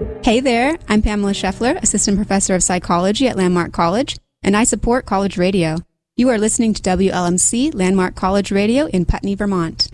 Hey there, I'm Pamela Scheffler, Assistant Professor of Psychology at Landmark College, and I support College Radio. You are listening to WLMC Landmark College Radio in Putney, Vermont.